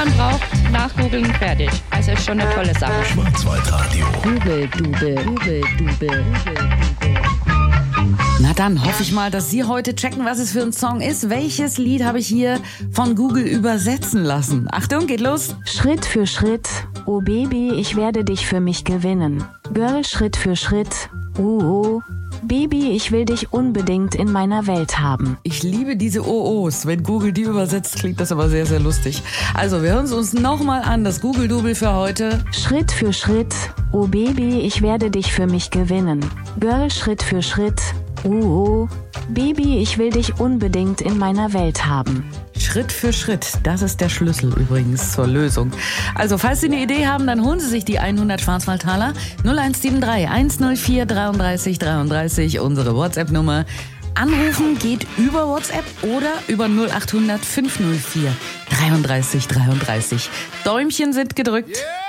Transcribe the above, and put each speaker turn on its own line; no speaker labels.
man braucht, nachgoogeln, fertig. Also ist schon eine tolle Sache.
Schwarzwaldradio.
Google. Na dann hoffe ich mal, dass Sie heute checken, was es für ein Song ist. Welches Lied habe ich hier von Google übersetzen lassen? Achtung, geht los.
Schritt für Schritt, oh Baby, ich werde dich für mich gewinnen. Girl, Schritt für Schritt, oh, Baby, ich will dich unbedingt in meiner Welt haben.
Ich liebe diese OOs. Wenn Google die übersetzt, klingt das aber sehr, sehr lustig. Also, wir hören es uns nochmal an, das Google-Double für heute.
Schritt für Schritt, oh Baby, ich werde dich für mich gewinnen. Girl, Schritt für Schritt, oh, Baby, ich will dich unbedingt in meiner Welt haben.
Schritt für Schritt, das ist der Schlüssel übrigens zur Lösung. Also, falls Sie eine Idee haben, dann holen Sie sich die 100 Schwarzwaldtaler 0173 104 33 33, unsere WhatsApp-Nummer. Anrufen geht über WhatsApp oder über 0800 504 33 33. Däumchen sind gedrückt.